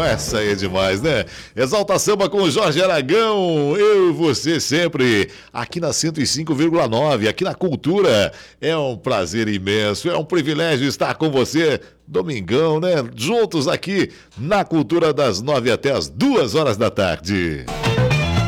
essa aí é demais, né? Exalta Samba com o Jorge Aragão, eu e você sempre, aqui na 105,9, aqui na Cultura. É um prazer imenso, é um privilégio estar com você, domingão, né? Juntos aqui na Cultura, das 9 até as 2 horas da tarde.